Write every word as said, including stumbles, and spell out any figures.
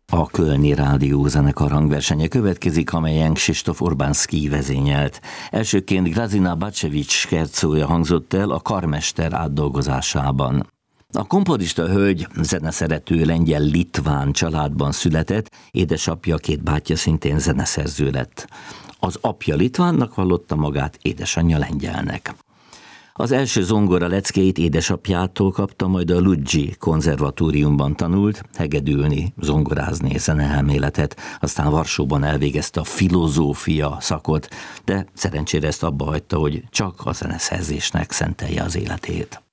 A Kölni Rádió zenekar hangversenye következik, amelyen Krzysztof Urbanski vezényelt. Elsőként Grazina Bacevic skercója hangzott el a Karmester átdolgozásában. A komponista hölgy zeneszerető lengyel-litván családban született, édesapja, két bátyja szintén zeneszerző lett. Az apja litvánnak vallotta magát, édesanyja lengyelnek. Az első zongora leckéit édesapjától kapta, majd a Ludzsi konzervatóriumban tanult, hegedülni, zongorázni, zeneelméletet, aztán Varsóban elvégezte a filozófia szakot, de szerencsére ezt abba hagyta, hogy csak a zeneszerzésnek szentelje az életét.